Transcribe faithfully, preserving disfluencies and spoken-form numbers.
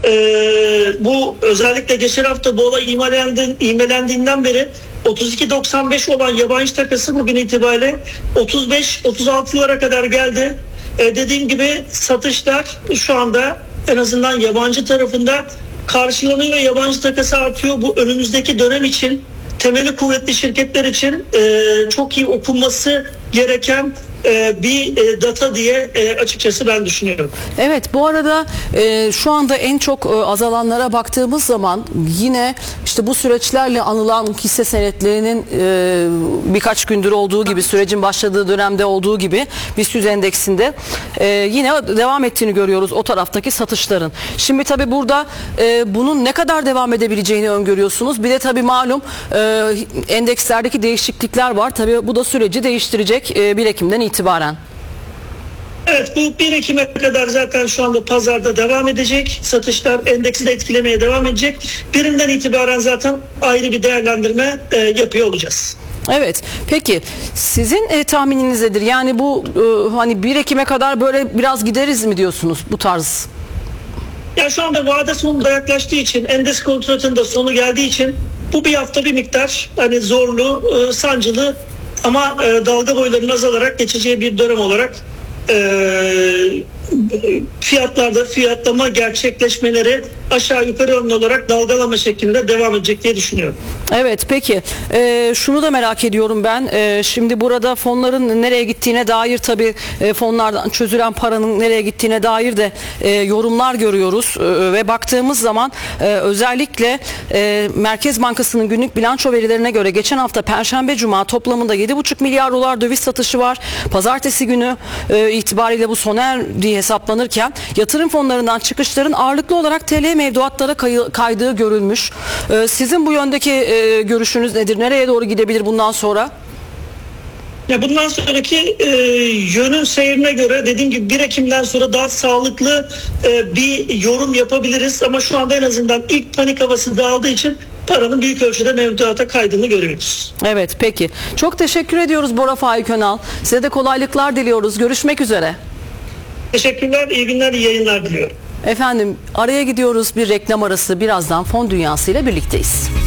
e, bu özellikle geçen hafta bu olay imelendi, imelendiğinden beri otuz iki doksan beş olan yabancı takası bugün itibariyle otuz beş otuz altılara kadar geldi. E, dediğim gibi satışlar şu anda en azından yabancı tarafında karşılanıyor, yabancı takası artıyor. Bu önümüzdeki dönem için temeli kuvvetli şirketler için e, çok iyi okunması gereken e, bir e, data diye e, açıkçası ben düşünüyorum. Evet, bu arada e, şu anda en çok e, azalanlara baktığımız zaman yine işte bu süreçlerle anılan hisse senetlerinin e, birkaç gündür olduğu gibi, sürecin başladığı dönemde olduğu gibi BIST yüz endeksinde e, yine devam ettiğini görüyoruz o taraftaki satışların. Şimdi tabii burada e, bunun ne kadar devam edebileceğini öngörüyorsunuz. Bir de tabii malum e, endekslerdeki değişiklikler var. Tabii bu da süreci değiştirecek e, bir Ekim'den itibaren. Evet, bu bir Ekim'e kadar zaten şu anda pazarda devam edecek. Satışlar endeksi de etkilemeye devam edecek. Birinden itibaren zaten ayrı bir değerlendirme e, yapıyor olacağız. Evet. Peki sizin e, tahmininiz nedir? Yani bu e, hani bir Ekim'e kadar böyle biraz gideriz mi diyorsunuz bu tarz? Ya şu anda vade sonu da yaklaştığı için, endeks kontratının da sonu geldiği için bu bir hafta bir miktar hani zorlu, e, sancılı ama e, dalga boylarının azalarak geçeceği bir dönem olarak e, fiyatlarda fiyatlama gerçekleşmeleri aşağı yukarı yönlü olarak dalgalama şeklinde devam edecek diye düşünüyorum. Evet, peki ee, şunu da merak ediyorum ben. Ee, şimdi burada fonların nereye gittiğine dair tabii e, fonlardan çözülen paranın nereye gittiğine dair de e, yorumlar görüyoruz e, ve baktığımız zaman e, özellikle e, Merkez Bankası'nın günlük bilanço verilerine göre geçen hafta Perşembe Cuma toplamında yedi buçuk milyar dolar döviz satışı var. Pazartesi günü e, itibariyle bu sona erdiği hesaplanırken yatırım fonlarından çıkışların ağırlıklı olarak T L mevduatlara kay- kaydığı görülmüş. E, sizin bu yöndeki e, görüşünüz nedir? Nereye doğru gidebilir bundan sonra? Ya bundan sonraki e, yönün seyrine göre dediğim gibi bir Ekim'den sonra daha sağlıklı e, bir yorum yapabiliriz ama şu anda en azından ilk panik havası dağıldığı için paranın büyük ölçüde mevduata kaydığını görüyoruz. Evet, peki. Çok teşekkür ediyoruz Bora Faik Önal. Size de kolaylıklar diliyoruz. Görüşmek üzere. Teşekkürler, iyi günler, iyi yayınlar diliyorum. Efendim, araya gidiyoruz, bir reklam arası, birazdan Fon Dünyası ile birlikteyiz.